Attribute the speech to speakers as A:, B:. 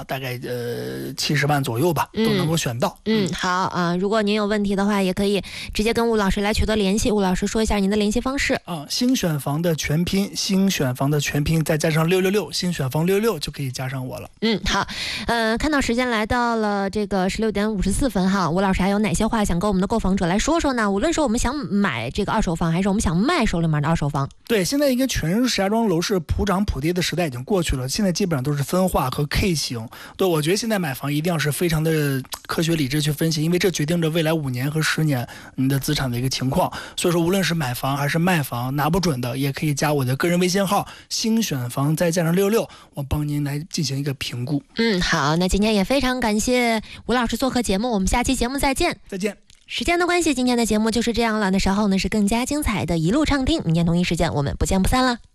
A: 大概70万左右吧，都能够选到。
B: 好啊，如果您有问题的话，也可以直接跟吴老师来取得联系。吴老师说一下您的联系方式
A: 啊，新选房的全拼，新选房的全拼再加上666，新选房66就可以加上我了。
B: 好，看到时间来到了这个16点54分哈，吴老师还有哪些话想跟我们的购房者来说说呢？无论说我们想买这个二手房，还是我们想卖手里面的二手房。
A: 对，现在一个全石家庄楼市普涨普跌的时代已经过去了，现在基本上都是分化和 K 型。对，我觉得现在买房一定要是非常的科学理智去分析，因为这决定着未来5年和10年你的资产的一个情况。所以说无论是买房还是卖房，拿不准的也可以加我的个人微信号新选房再加上66，我帮您来进行一个评估。
B: 好，那今天也非常感谢吴老师做客节目，我们下期节目再见。
A: 再见。
B: 时间的关系，今天的节目就是这样了。那稍后呢是更加精彩的一路畅听，明天同一时间我们不见不散了。